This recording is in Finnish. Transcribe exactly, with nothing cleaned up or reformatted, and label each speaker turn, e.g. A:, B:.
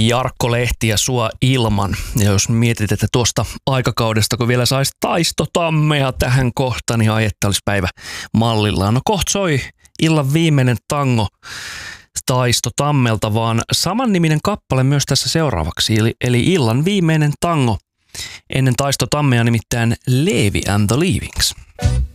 A: Jarkko Lehti ja Sua ilman. Ja jos mietit, että tuosta aikakaudesta, kun vielä saisi Taisto Tammea tähän kohtaan, niin ai että olisi päivä mallillaan. No kohta soi illan viimeinen tango Taisto Tammelta, vaan samanniminen kappale myös tässä seuraavaksi. Eli, eli illan viimeinen tango ennen Taisto Tammea, nimittäin Leevi and the Leavings.